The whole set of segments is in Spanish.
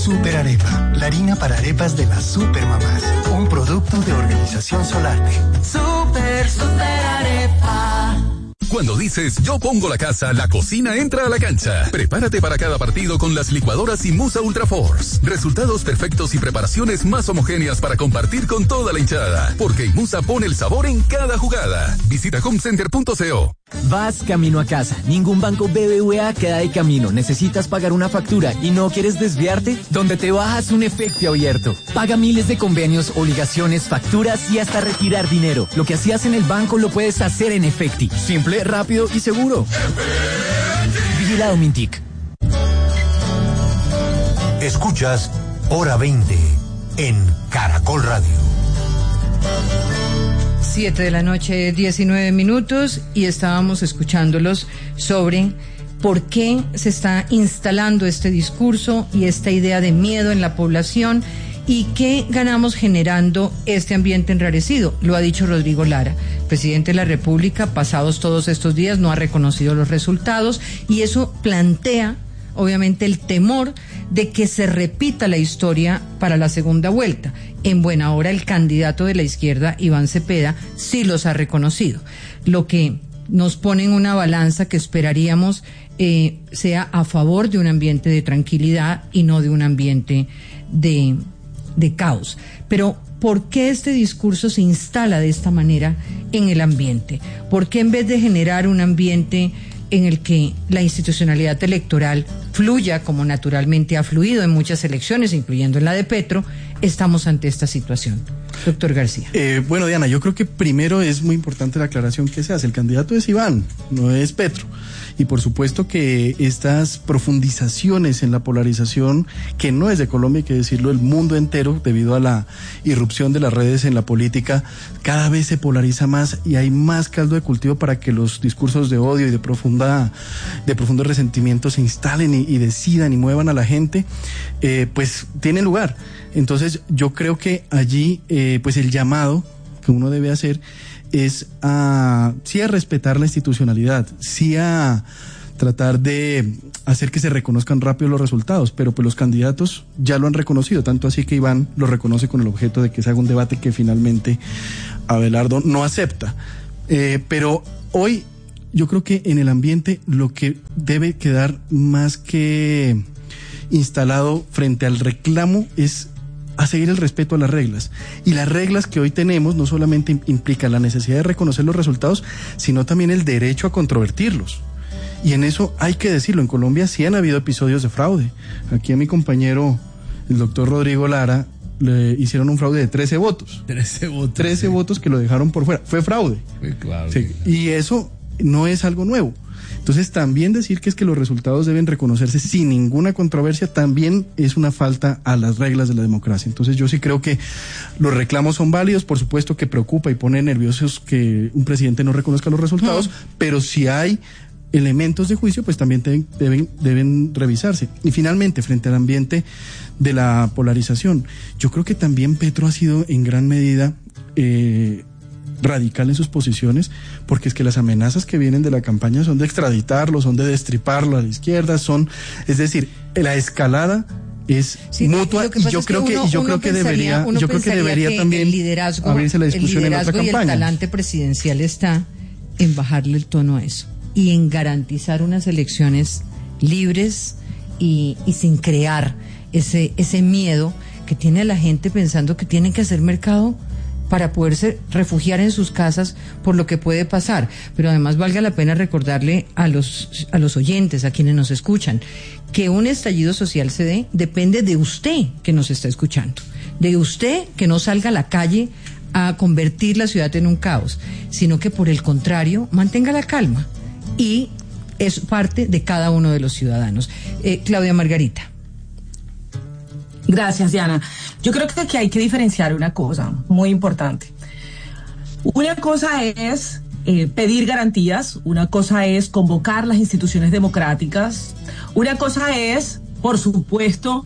Super Arepa, la harina para arepas de las supermamás. Un producto de Organización Solarte. Super Arepa. Cuando dices yo pongo la casa, la cocina entra a la cancha. Prepárate para cada partido con las licuadoras Imusa Ultra Force. Resultados perfectos y preparaciones más homogéneas para compartir con toda la hinchada. Porque Imusa pone el sabor en cada jugada. Visita homecenter.co. Vas camino a casa. Ningún banco BBVA queda de camino. ¿Necesitas pagar una factura y no quieres desviarte? Donde te bajas un efecto abierto. Paga miles de convenios, obligaciones, facturas y hasta retirar dinero. Lo que hacías en el banco lo puedes hacer en Efecti. Simple, rápido y seguro. Vigilado Mintic. Escuchas Hora 20 en Caracol Radio. 7:19 p.m. y estábamos escuchándolos sobre por qué se está instalando este discurso y esta idea de miedo en la población y qué ganamos generando este ambiente enrarecido. Lo ha dicho Rodrigo Lara, presidente de la República, pasados todos estos días, no ha reconocido los resultados y eso plantea obviamente el temor de que se repita la historia para la segunda vuelta. En buena hora el candidato de la izquierda, Iván Cepeda, sí los ha reconocido, lo que nos pone en una balanza que esperaríamos sea a favor de un ambiente de tranquilidad y no de un ambiente de caos. Pero ¿por qué este discurso se instala de esta manera en el ambiente? ¿Por qué en vez de generar un ambiente en el que la institucionalidad electoral fluya como naturalmente ha fluido en muchas elecciones, incluyendo en la de Petro, estamos ante esta situación? Doctor García. Bueno, Diana, yo creo que primero es muy importante la aclaración que se hace. El candidato es Iván, no es Petro. Y por supuesto que estas profundizaciones en la polarización, que no es de Colombia, hay que decirlo, el mundo entero, debido a la irrupción de las redes en la política, cada vez se polariza más y hay más caldo de cultivo para que los discursos de odio y de profundo resentimiento se instalen y decidan y muevan a la gente, pues tienen lugar. Entonces yo creo que allí pues el llamado que uno debe hacer es sí a respetar la institucionalidad, sí a tratar de hacer que se reconozcan rápido los resultados, pero pues los candidatos ya lo han reconocido, tanto así que Iván lo reconoce con el objeto de que se haga un debate que finalmente Abelardo no acepta. Pero hoy yo creo que en el ambiente lo que debe quedar más que instalado frente al reclamo es a seguir el respeto a las reglas. Y las reglas que hoy tenemos no solamente implican la necesidad de reconocer los resultados, sino también el derecho a controvertirlos. Y en eso hay que decirlo, en Colombia sí han habido episodios de fraude. Aquí a mi compañero, el doctor Rodrigo Lara, le hicieron un fraude de 13 votos. 13 votos que lo dejaron por fuera. Fue fraude. Claro. Sí. Y eso no es algo nuevo. Entonces también decir que es que los resultados deben reconocerse sin ninguna controversia también es una falta a las reglas de la democracia. Entonces yo sí creo que los reclamos son válidos, por supuesto que preocupa y pone nerviosos que un presidente no reconozca los resultados, pero si hay elementos de juicio pues también deben revisarse. Y finalmente, frente al ambiente de la polarización, yo creo que también Petro ha sido en gran medida radical en sus posiciones, porque es que las amenazas que vienen de la campaña son de extraditarlo, son de destriparlo a la izquierda, es decir, la escalada es mutua, y yo creo que debería también abrirse la discusión en otra campaña. Y el talante presidencial está en bajarle el tono a eso y en garantizar unas elecciones libres y sin crear ese miedo que tiene a la gente pensando que tienen que hacer mercado para poderse refugiar en sus casas por lo que puede pasar. Pero además valga la pena recordarle a los oyentes, a quienes nos escuchan, que un estallido social se dé depende de usted que nos está escuchando, de usted que no salga a la calle a convertir la ciudad en un caos, sino que por el contrario mantenga la calma, y es parte de cada uno de los ciudadanos. Claudia Margarita. Gracias, Diana. Yo creo que aquí hay que diferenciar una cosa muy importante. Una cosa es pedir garantías, una cosa es convocar las instituciones democráticas, una cosa es, por supuesto,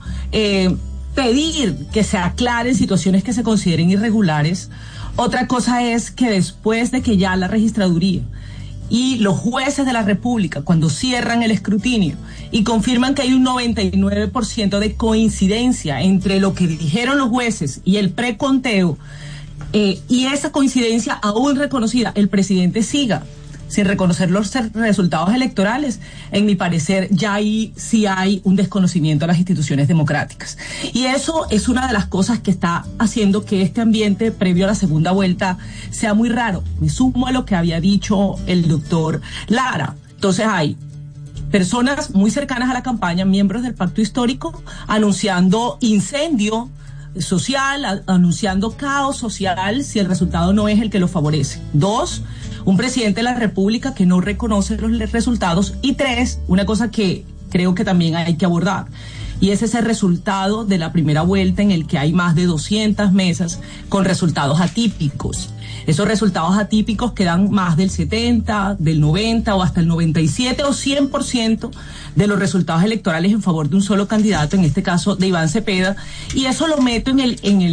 pedir que se aclaren situaciones que se consideren irregulares, otra cosa es que después de que ya la registraduría y los jueces de la República, cuando cierran el escrutinio y confirman que hay un 99% de coincidencia entre lo que dijeron los jueces y el preconteo, y esa coincidencia aún reconocida, el presidente siga sin reconocer los resultados electorales, en mi parecer ya ahí sí hay un desconocimiento de las instituciones democráticas. Y eso es una de las cosas que está haciendo que este ambiente previo a la segunda vuelta sea muy raro. Me sumo a lo que había dicho el doctor Lara. Entonces hay personas muy cercanas a la campaña, miembros del pacto histórico, anunciando incendio social, anunciando caos social si el resultado no es el que lo favorece. 2, un presidente de la República que no reconoce los resultados. Y 3, una cosa que creo que también hay que abordar, y es ese resultado de la primera vuelta en el que hay más de 200 mesas con resultados atípicos. Esos resultados atípicos que dan más del 70, del 90 o hasta el 97 o 100% de los resultados electorales en favor de un solo candidato, en este caso de Iván Cepeda, y eso lo meto en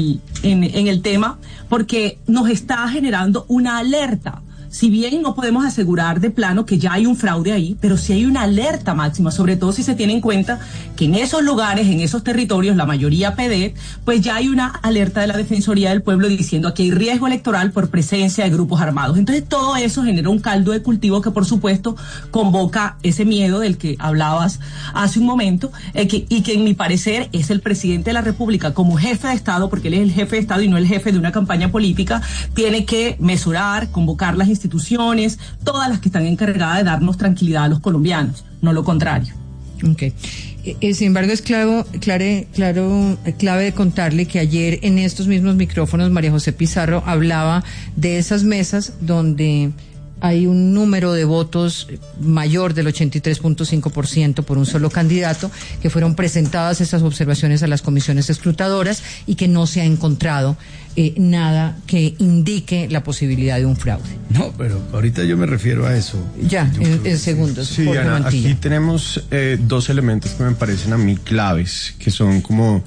el tema porque nos está generando una alerta. Si bien no podemos asegurar de plano que ya hay un fraude ahí, pero sí hay una alerta máxima, sobre todo si se tiene en cuenta que en esos lugares, en esos territorios, la mayoría PD, pues ya hay una alerta de la Defensoría del Pueblo diciendo aquí hay riesgo electoral por presencia de grupos armados. Entonces todo eso genera un caldo de cultivo que por supuesto convoca ese miedo del que hablabas hace un momento, y que en mi parecer es el presidente de la República como jefe de Estado, porque él es el jefe de Estado y no el jefe de una campaña política, tiene que mesurar, convocar las instituciones, todas las que están encargadas de darnos tranquilidad a los colombianos, no lo contrario. Okay. Sin embargo, es clave de contarle que ayer en estos mismos micrófonos María José Pizarro hablaba de esas mesas donde hay un número de votos mayor del 83.5% por un solo candidato, que fueron presentadas esas observaciones a las comisiones escrutadoras y que no se ha encontrado nada que indique la posibilidad de un fraude. No, pero ahorita yo me refiero a eso. Ya, en segundos. Sí, Ana, aquí tenemos 2 elementos que me parecen a mí claves, que son como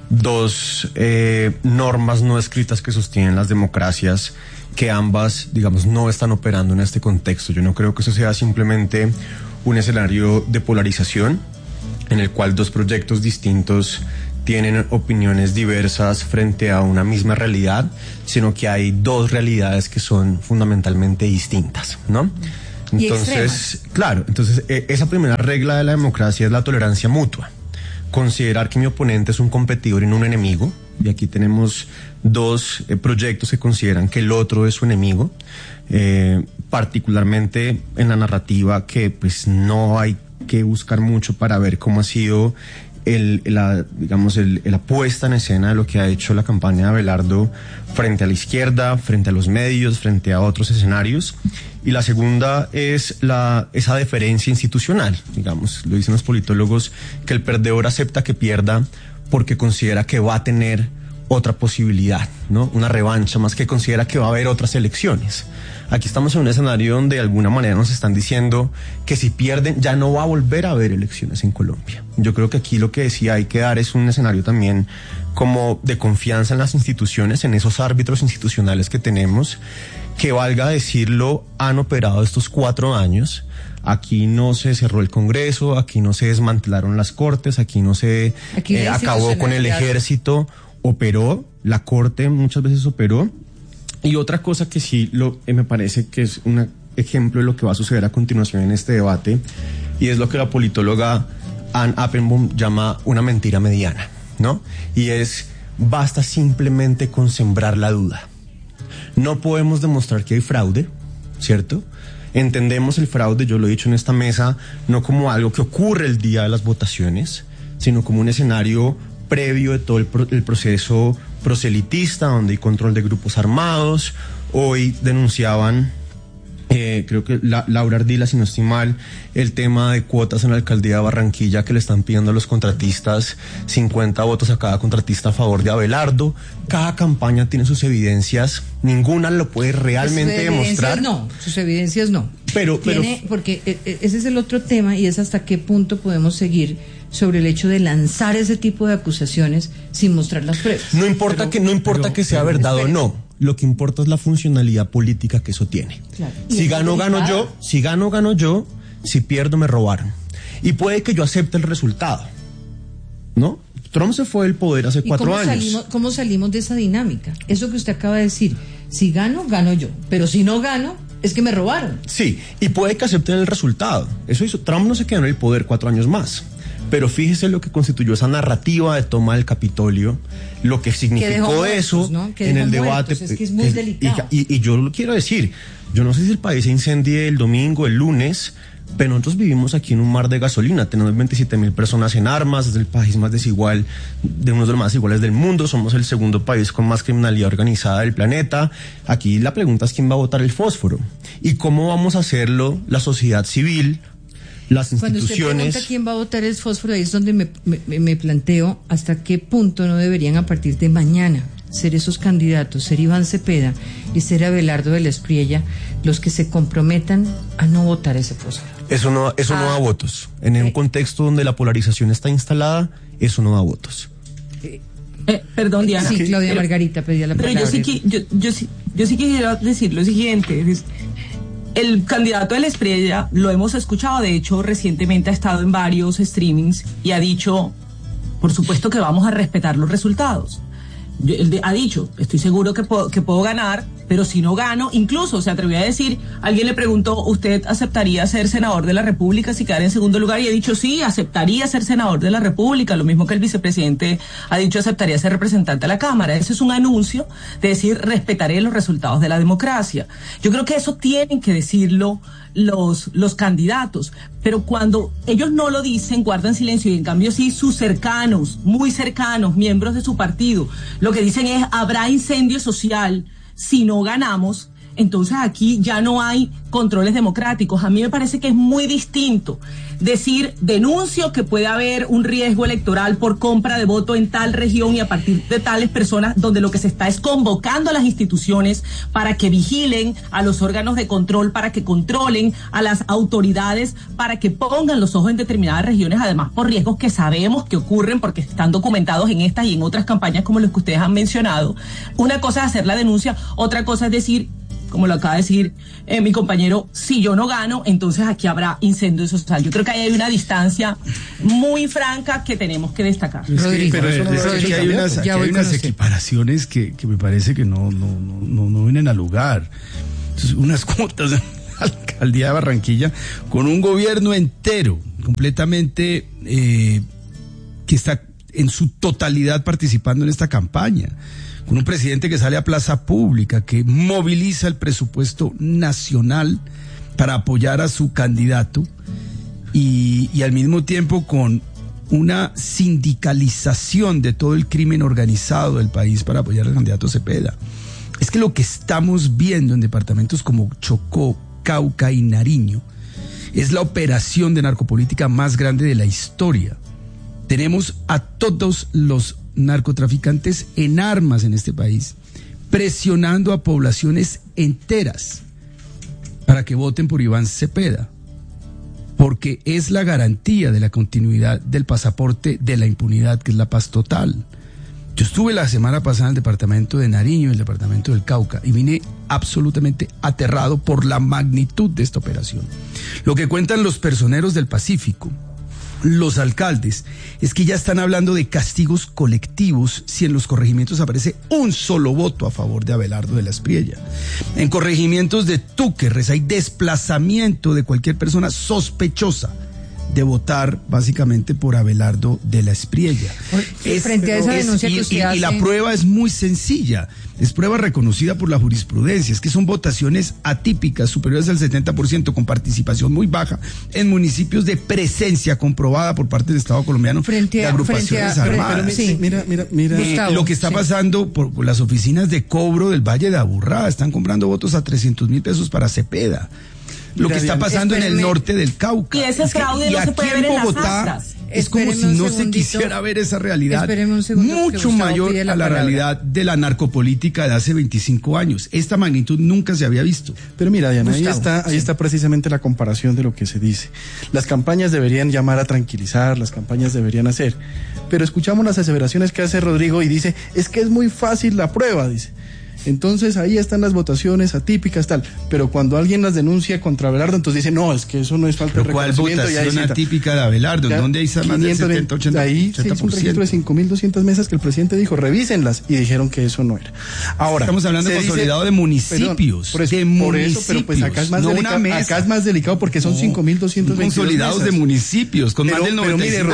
2 normas no escritas que sostienen las democracias, que ambas, digamos, no están operando en este contexto. Yo no creo que eso sea simplemente un escenario de polarización en el cual 2 proyectos distintos tienen opiniones diversas frente a una misma realidad, sino que hay 2 realidades que son fundamentalmente distintas, ¿no? Entonces, claro, entonces esa primera regla de la democracia es la tolerancia mutua. Considerar que mi oponente es un competidor y no un enemigo, y aquí tenemos 2 proyectos que consideran que el otro es su enemigo, particularmente en la narrativa que pues no hay que buscar mucho para ver cómo ha sido la puesta en escena de lo que ha hecho la campaña de Abelardo frente a la izquierda, frente a los medios, frente a otros escenarios. Y la segunda es esa deferencia institucional, digamos, lo dicen los politólogos, que el perdedor acepta que pierda porque considera que va a tener otra posibilidad, ¿no? Una revancha, más que considera que va a haber otras elecciones. Aquí estamos en un escenario donde de alguna manera nos están diciendo que si pierden ya no va a volver a haber elecciones en Colombia. Yo creo que aquí lo que sí hay que dar es un escenario también como de confianza en las instituciones, en esos árbitros institucionales que tenemos, que valga decirlo, han operado estos 4 años. Aquí no se cerró el Congreso, aquí no se desmantelaron las Cortes, aquí no se acabó con el Ejército, operó, la Corte muchas veces operó. Y otra cosa que sí me parece que es un ejemplo de lo que va a suceder a continuación en este debate, y es lo que la politóloga Ann Applebaum llama una mentira mediana, ¿no? Y es, basta simplemente con sembrar la duda. No podemos demostrar que hay fraude, ¿cierto? Entendemos el fraude, yo lo he dicho en esta mesa, no como algo que ocurre el día de las votaciones, sino como un escenario previo de todo el proceso proselitista, donde hay control de grupos armados. Hoy denunciaban, creo que Laura Ardila, si no estoy mal, el tema de cuotas en la alcaldía de Barranquilla, que le están pidiendo a los contratistas 50 votos a cada contratista a favor de Abelardo. Cada campaña tiene sus evidencias, ninguna lo puede realmente demostrar. No, sus evidencias no. Pero porque ese es el otro tema, y es hasta qué punto podemos seguir sobre el hecho de lanzar ese tipo de acusaciones sin mostrar las pruebas. No importa que sea verdad o no. lo que importa es la funcionalidad política que eso tiene. Claro. Si gano, gano yo. Si gano, gano yo. Si pierdo, me robaron. Y puede que yo acepte el resultado, ¿no? Trump se fue del poder hace 4 años. ¿Cómo salimos de esa dinámica? Eso que usted acaba de decir. Si gano, gano yo. Pero si no gano, es que me robaron. Sí, y puede que acepten el resultado. Eso hizo. Trump no se quedó en el poder 4 años más. Pero fíjese lo que constituyó esa narrativa de toma del Capitolio, lo que significó eso, ¿no? En el debate. Es que es muy delicado. Y yo lo quiero decir, yo no sé si el país se incendie el domingo, el lunes, pero nosotros vivimos aquí en un mar de gasolina. Tenemos 27,000 personas en armas, es el país más desigual, de uno de los más desiguales del mundo. Somos el segundo país con más criminalidad organizada del planeta. Aquí la pregunta es quién va a botar el fósforo y cómo vamos a hacerlo la sociedad civil, las instituciones. Cuando usted pregunta quién va a votar el fósforo, ahí es donde me planteo hasta qué punto no deberían a partir de mañana ser esos candidatos, ser Iván Cepeda y ser Abelardo de la Espriella, los que se comprometan a no votar ese fósforo. Eso no da votos. En un contexto donde la polarización está instalada, eso no da votos. Perdón, Diana. Sí, Claudia Margarita pedía la palabra. Pero yo sí quisiera decir lo siguiente. El candidato de la Espriella lo hemos escuchado, de hecho recientemente ha estado en varios streamings y ha dicho, por supuesto que vamos a respetar los resultados. Él ha dicho, estoy seguro que puedo ganar, pero si no gano, incluso se atrevió a decir, alguien le preguntó, ¿usted aceptaría ser senador de la República si quedara en segundo lugar? Y ha dicho, sí, aceptaría ser senador de la República, lo mismo que el vicepresidente ha dicho, aceptaría ser representante de la Cámara. Ese es un anuncio de decir, respetaré los resultados de la democracia. Yo creo que eso tienen que decirlo los candidatos, pero cuando ellos no lo dicen, guardan silencio, y en cambio sí sus cercanos, muy cercanos, miembros de su partido, lo que dicen es, habrá incendio social si no ganamos. Entonces aquí ya no hay controles democráticos. A mí me parece que es muy distinto decir, denuncio que puede haber un riesgo electoral por compra de voto en tal región y a partir de tales personas, donde lo que se está es convocando a las instituciones para que vigilen, a los órganos de control para que controlen, a las autoridades para que pongan los ojos en determinadas regiones, además por riesgos que sabemos que ocurren porque están documentados en estas y en otras campañas como los que ustedes han mencionado. Una cosa es hacer la denuncia, otra cosa es decir, como lo acaba de decir mi compañero, si yo no gano, entonces aquí habrá incendio social. Yo creo que ahí hay una distancia muy franca que tenemos que destacar. Pero hay unas equiparaciones que me parece que no vienen al lugar. Entonces, unas cuotas de la alcaldía de Barranquilla con un gobierno entero, completamente, que está en su totalidad participando en esta campaña, con un presidente que sale a plaza pública, que moviliza el presupuesto nacional para apoyar a su candidato y al mismo tiempo con una sindicalización de todo el crimen organizado del país para apoyar al candidato Cepeda. Es que lo que estamos viendo en departamentos como Chocó, Cauca y Nariño es la operación de narcopolítica más grande de la historia. Tenemos a todos los narcotraficantes en armas en este país, presionando a poblaciones enteras para que voten por Iván Cepeda, porque es la garantía de la continuidad del pasaporte de la impunidad, que es la paz total. Yo estuve la semana pasada en el departamento de Nariño y en el departamento del Cauca y vine absolutamente aterrado por la magnitud de esta operación. Lo que cuentan los personeros del Pacífico, los alcaldes, es que ya están hablando de castigos colectivos si en los corregimientos aparece un solo voto a favor de Abelardo de la Espriella. En corregimientos de Túquerres hay desplazamiento de cualquier persona sospechosa de votar básicamente por Abelardo de la Espriella. Frente a esa denuncia que usted hace... Y la prueba es muy sencilla, es prueba reconocida por la jurisprudencia, es que son votaciones atípicas, superiores al 70%, con participación muy baja en municipios de presencia comprobada por parte del Estado colombiano de agrupaciones armadas. Mira, lo que está pasando por las oficinas de cobro del Valle de Aburrá, están comprando votos a 300,000 pesos para Cepeda. Lo que está pasando en el norte del Cauca. Y ese fraude no se puede ver en las actas. Es como si no se quisiera ver esa realidad mucho mayor a la realidad de la narcopolítica de hace 25 años. Esta magnitud nunca se había visto. Pero mira, Diana, ahí está precisamente la comparación de lo que se dice. Las campañas deberían llamar a tranquilizar, las campañas deberían hacer. Pero escuchamos las aseveraciones que hace Rodrigo y dice, es que es muy fácil la prueba, dice. Entonces ahí están las votaciones atípicas, tal. Pero cuando alguien las denuncia contra Abelardo, entonces dice, no, es que eso no es falta de reconocimiento. ¿Cuál votación atípica de Abelardo? ¿Dónde hay más del 70, 80%? Ahí se hizo un registro de 5.200 mesas que el presidente dijo, revísenlas, y dijeron que eso no era. Ahora, estamos hablando de consolidado de municipios. Por eso, pero pues acá es más delicado porque son 5.222 consolidados mesas de municipios, con más del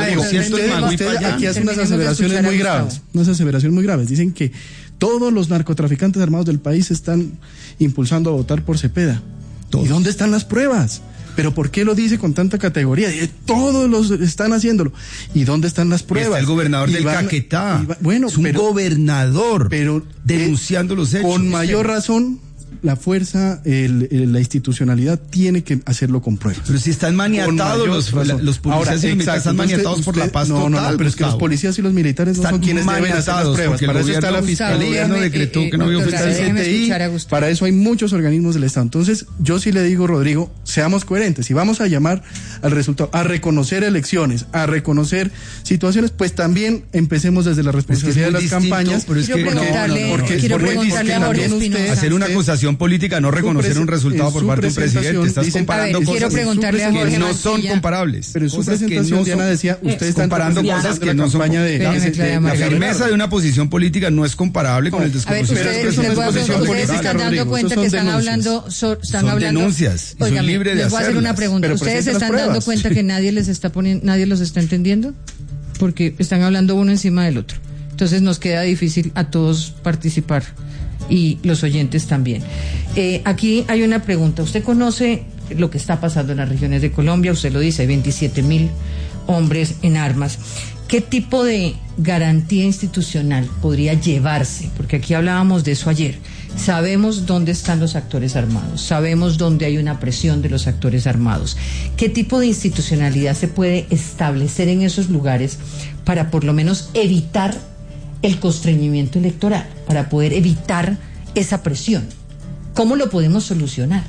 95%. Aquí hace unas aseveraciones muy graves. Dicen que todos los narcotraficantes armados del país están impulsando a votar por Cepeda. ¿Y dónde están las pruebas? ¿Pero por qué lo dice con tanta categoría? Todos los están haciéndolo. ¿Y dónde están las pruebas? Está el gobernador del Caquetá. Bueno, es un gobernador denunciando los hechos. Con mayor razón, la fuerza, la institucionalidad tiene que hacerlo con pruebas. Pero si están maniatados los policías y los militares están maniatados por la paz total. No, pero es que los policías y los militares no son quienes deben hacer las pruebas. Para eso está la fiscalía. El gobierno decretó que no había oficial CTI. Para eso hay muchos organismos del Estado. Entonces, yo sí le digo, Rodrigo, seamos coherentes. Si vamos a llamar al resultado, a reconocer elecciones, a reconocer situaciones, pues también empecemos desde la responsabilidad de las campañas. Pero es que quiero preguntarle a Jorge Espinosa. Hacer una acusación política, no reconocer un resultado por parte de un presidente. Estás comparando cosas que no son comparables. Pero en su presentación, Diana decía, ustedes están comparando cosas que no son comparables. La firmeza de una posición política no es comparable con el desconocimiento de una posición política. Ustedes están dando cuenta que están hablando... Son denuncias, y son libres de hacerlas. Les voy a hacer una pregunta. ¿Ustedes están dando cuenta que nadie los está entendiendo? Porque están hablando uno encima del otro. Entonces nos queda difícil a todos participar. Y los oyentes también. Aquí hay una pregunta. ¿Usted conoce lo que está pasando en las regiones de Colombia? Usted lo dice, 27.000 hombres en armas. ¿Qué tipo de garantía institucional podría llevarse? Porque aquí hablábamos de eso ayer. Sabemos dónde están los actores armados, sabemos dónde hay una presión de los actores armados. ¿Qué tipo de institucionalidad se puede establecer en esos lugares para por lo menos evitar el constreñimiento electoral, para poder evitar esa presión? ¿Cómo lo podemos solucionar?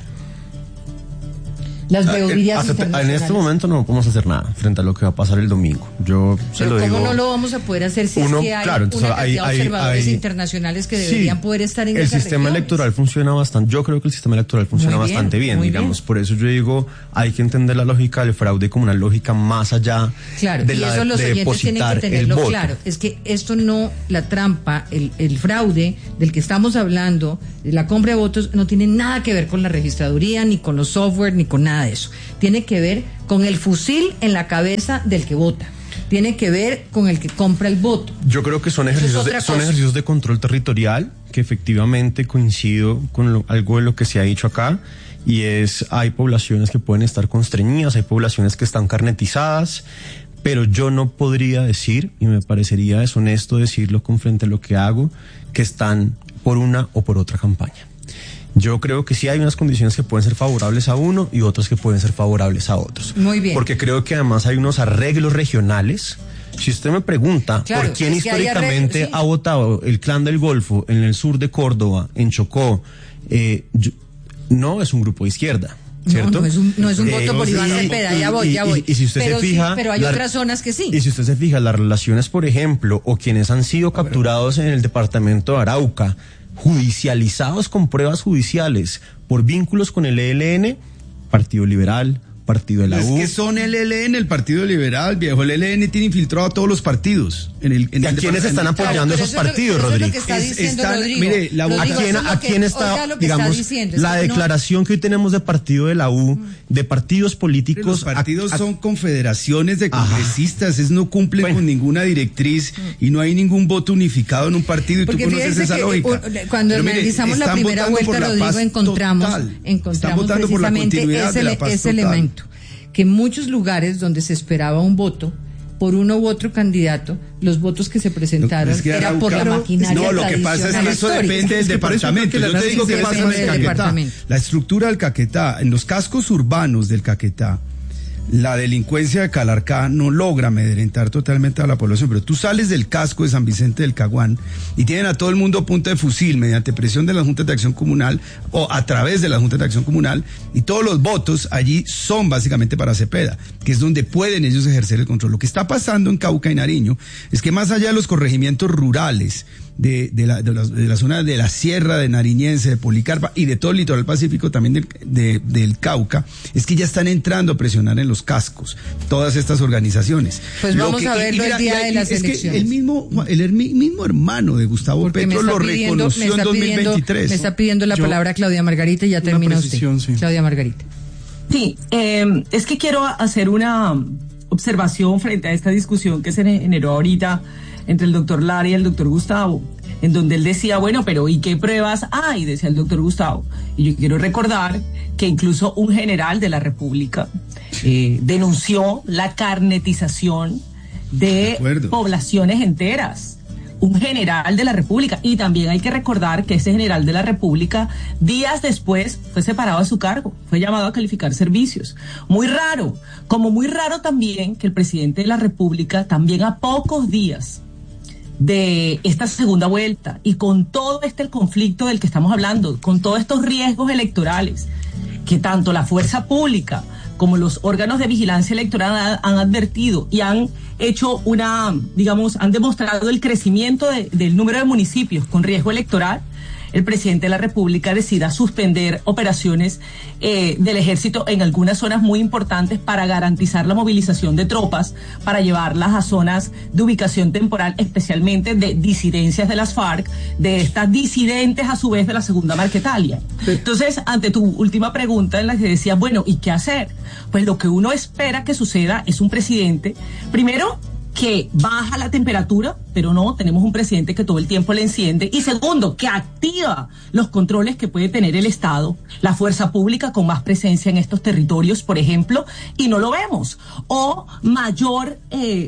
Las veedurías en este momento no podemos hacer nada frente a lo que va a pasar el domingo. Yo se lo digo. ¿Cómo no lo vamos a poder hacer si es que hay una cantidad de observadores internacionales que deberían poder estar en esas regiones? El sistema electoral funciona bastante. Yo creo que el sistema electoral funciona bastante bien, digamos. Por eso yo digo, hay que entender la lógica del fraude como una lógica más allá de la eso los oyentes tienen que tenerlo claro. Es que esto no, la trampa, el fraude del que estamos hablando, la compra de votos, no tiene nada que ver con la registraduría, ni con los software, ni con nada de eso. Tiene que ver con el fusil en la cabeza del que vota. Tiene que ver con el que compra el voto. Yo creo que son ejercicios de control territorial, que efectivamente coincido con algo de lo que se ha dicho acá, y hay poblaciones que pueden estar constreñidas, hay poblaciones que están carnetizadas, pero yo no podría decir, y me parecería deshonesto decirlo con frente a lo que hago, que están por una o por otra campaña. Yo creo que sí hay unas condiciones que pueden ser favorables a uno y otras que pueden ser favorables a otros. Muy bien. Porque creo que además hay unos arreglos regionales. Si usted me pregunta por quién históricamente ha votado el Clan del Golfo en el sur de Córdoba, en Chocó, no es un grupo de izquierda. ¿Cierto? No es un voto por Iván Cepeda, ya voy. Y si usted se fija, pero hay otras zonas que sí. Y si usted se fija, las relaciones, por ejemplo, o quienes han sido capturados en el departamento de Arauca, judicializados con pruebas judiciales por vínculos con el ELN, Partido Liberal, Partido de la U. Es que son el ELN, el Partido Liberal, viejo. El ELN tiene infiltrado a todos los partidos. ¿Y a quiénes están apoyando esos partidos, Rodrigo? Mire, ¿a quién está, digamos, la declaración que hoy tenemos de Partido de la U, de partidos políticos? Los partidos son confederaciones de congresistas, no cumplen con ninguna directriz y no hay ningún voto unificado en un partido, y tú conoces esa lógica. Cuando analizamos la primera vuelta, Rodrigo, encontramos precisamente ese elemento, que en muchos lugares donde se esperaba un voto por uno u otro candidato, los votos que se presentaron era por la maquinaria tradicional. No, lo que pasa es que eso depende del departamento. Yo te digo qué pasa en el Caquetá. La estructura del Caquetá, en los cascos urbanos del Caquetá, la delincuencia de Calarcá no logra amedrentar totalmente a la población, pero tú sales del casco de San Vicente del Caguán y tienen a todo el mundo a punta de fusil mediante presión de las juntas de acción comunal o a través de las juntas de acción comunal, y todos los votos allí son básicamente para Cepeda, que es donde pueden ellos ejercer el control. Lo que está pasando en Cauca y Nariño es que más allá de los corregimientos rurales de la zona de la Sierra de Nariñense, de Policarpa y de todo el litoral pacífico también del Cauca, es que ya están entrando a presionar en los cascos todas estas organizaciones. Pues vamos a verlo el día de las elecciones. Que el mismo hermano de Gustavo Petro lo reconoció en 2023. Me está pidiendo la palabra Claudia Margarita y ya termina usted. Sí. Claudia Margarita. Sí, es que quiero hacer una observación frente a esta discusión que se generó ahorita entre el doctor Lara y el doctor Gustavo, en donde él decía, bueno, pero ¿y qué pruebas hay? Decía el doctor Gustavo. Y yo quiero recordar que incluso un general de la República denunció la carnetización de poblaciones enteras. Un general de la República. Y también hay que recordar que ese general de la República, días después, fue separado de su cargo, fue llamado a calificar servicios. Muy raro, como muy raro también que el presidente de la República, también a pocos días de esta segunda vuelta, y con todo el conflicto del que estamos hablando, con todos estos riesgos electorales, que tanto la fuerza pública como los órganos de vigilancia electoral han advertido y han hecho han demostrado el crecimiento del número de municipios con riesgo electoral, el presidente de la República decida suspender operaciones del ejército en algunas zonas muy importantes para garantizar la movilización de tropas, para llevarlas a zonas de ubicación temporal, especialmente de disidencias de las FARC, de estas disidentes a su vez de la Segunda Marquetalia. Entonces, ante tu última pregunta en la que decía, bueno, ¿y qué hacer? Pues lo que uno espera que suceda es un presidente, primero, que baja la temperatura, pero no, tenemos un presidente que todo el tiempo le enciende, y segundo, que activa los controles que puede tener el Estado, la fuerza pública con más presencia en estos territorios, por ejemplo, y no lo vemos, o mayor,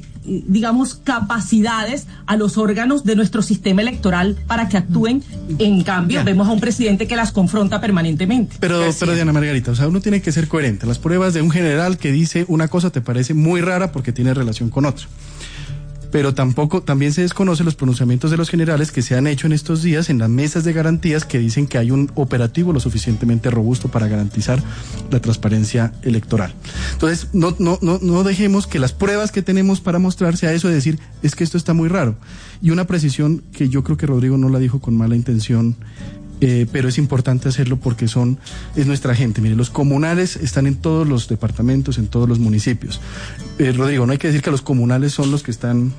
capacidades a los órganos de nuestro sistema electoral para que actúen. En cambio, vemos a un presidente que las confronta permanentemente. Pero Diana Margarita, o sea, uno tiene que ser coherente. Las pruebas de un general que dice una cosa te parece muy rara porque tiene relación con otra. Pero también se desconocen los pronunciamientos de los generales que se han hecho en estos días en las mesas de garantías que dicen que hay un operativo lo suficientemente robusto para garantizar la transparencia electoral. Entonces, no dejemos que las pruebas que tenemos para mostrar sea eso de decir, es que esto está muy raro. Y una precisión que yo creo que Rodrigo no la dijo con mala intención, pero es importante hacerlo porque es nuestra gente. Mire, los comunales están en todos los departamentos, en todos los municipios. Rodrigo, no hay que decir que los comunales son los que están...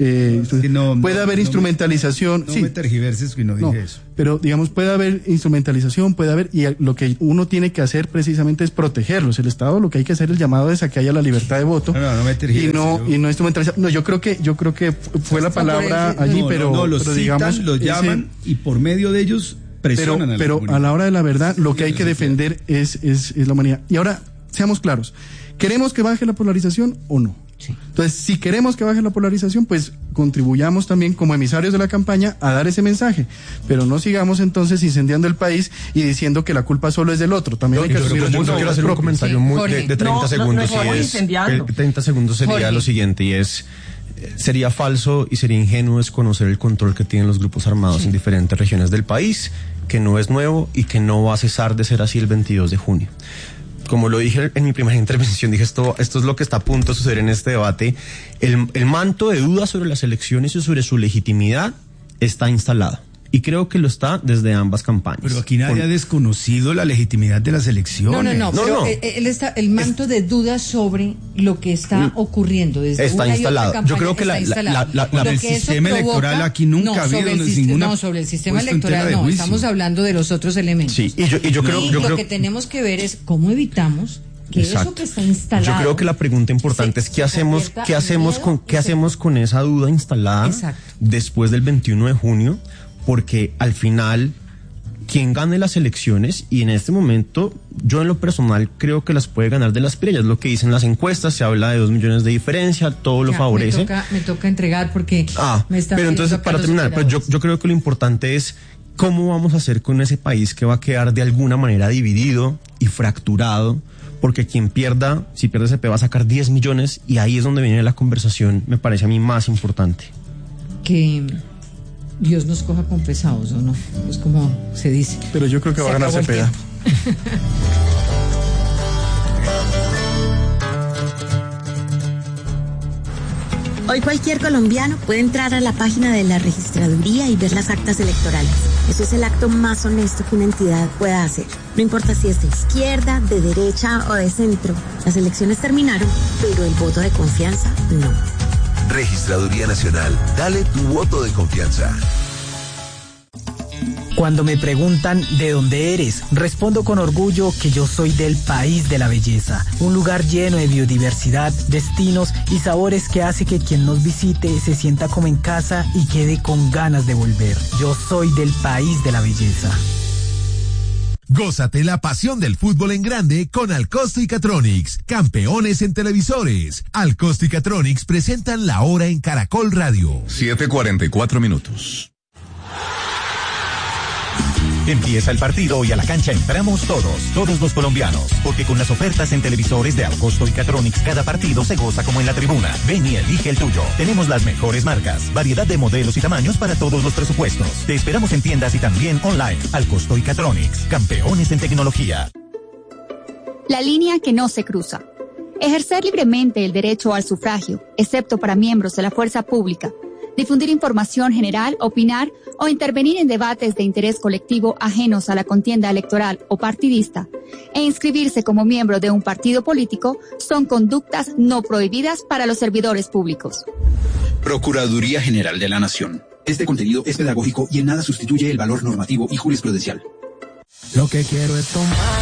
puede haber instrumentalización. No me tergiverses que no dije eso. Pero, digamos, puede haber instrumentalización, y lo que uno tiene que hacer precisamente es protegerlos. El Estado lo que hay que hacer, el llamado es a que haya la libertad de voto. No me tergiverses. Y no instrumentalizar. No, yo creo que fue la palabra allí, pero los citan, digamos, los llaman y por medio de ellos presionan a la comunidad. Pero a la hora de la verdad, lo que hay que defender es la humanidad. Y ahora, seamos claros. ¿Queremos que baje la polarización o no? Sí. Entonces, si queremos que baje la polarización, pues contribuyamos también como emisarios de la campaña a dar ese mensaje, pero no sigamos entonces incendiando el país y diciendo que la culpa solo es del otro. También hay que asumir yo quiero hacer un comentario de 30 segundos. 30 segundos sería Jorge. Lo siguiente, y es... Sería falso y sería ingenuo desconocer el control que tienen los grupos armados en diferentes regiones del país, que no es nuevo y que no va a cesar de ser así el 22 de junio. Como lo dije en mi primera intervención, dije esto es lo que está a punto de suceder en este debate. El manto de dudas sobre las elecciones y sobre su legitimidad está instalado. Y creo que lo está desde ambas campañas. Pero aquí nadie ha desconocido la legitimidad de las elecciones. No. El manto de dudas sobre lo que está ocurriendo desde está una instalado. Y otra Yo creo que el sistema electoral aquí nunca ha habido ninguna. No, sobre el sistema electoral no. Estamos hablando de los otros elementos. Sí, y yo creo lo que tenemos que ver es cómo evitamos que eso que está instalado. Yo creo que la pregunta importante es qué hacemos con esa duda instalada después del 21 de junio. Porque al final, quien gane las elecciones, y en este momento, yo en lo personal creo que las puede ganar de las estrellas, lo que dicen las encuestas, se habla de 2 millones de diferencia, todo lo favorece. Me toca entregar porque me está... Pero entonces, para terminar, pues yo creo que lo importante es cómo vamos a hacer con ese país que va a quedar de alguna manera dividido y fracturado, porque quien pierda, si pierde CP, va a sacar 10 millones, y ahí es donde viene la conversación, me parece a mí más importante. Que Dios nos coja con pesados, ¿o no? Es como se dice. Pero yo creo que va a ganar Cepeda. Hoy cualquier colombiano puede entrar a la página de la registraduría y ver las actas electorales. Eso es el acto más honesto que una entidad pueda hacer. No importa si es de izquierda, de derecha o de centro. Las elecciones terminaron, pero el voto de confianza no. Registraduría Nacional. Dale tu voto de confianza. Cuando me preguntan ¿de dónde eres?, respondo con orgullo que yo soy del país de la belleza, un lugar lleno de biodiversidad, destinos y sabores que hace que quien nos visite se sienta como en casa y quede con ganas de volver. Yo soy del país de la belleza. Gózate la pasión del fútbol en grande con Alcosto y Catronics, campeones en televisores. Alcosto y Catronics presentan La Hora en Caracol Radio. 7:44. Empieza el partido y a la cancha entramos todos los colombianos, porque con las ofertas en televisores de Alcosto y Catronics cada partido se goza como en la tribuna. Ven y elige el tuyo. Tenemos las mejores marcas, variedad de modelos y tamaños para todos los presupuestos. Te esperamos en tiendas y también online. Alcosto y Catronics, campeones en tecnología. La línea que no se cruza. Ejercer libremente el derecho al sufragio, excepto para miembros de la fuerza pública. Difundir información general, opinar o intervenir en debates de interés colectivo ajenos a la contienda electoral o partidista e inscribirse como miembro de un partido político son conductas no prohibidas para los servidores públicos. Procuraduría General de la Nación. Este contenido es pedagógico y en nada sustituye el valor normativo y jurisprudencial. Lo que quiero es tomar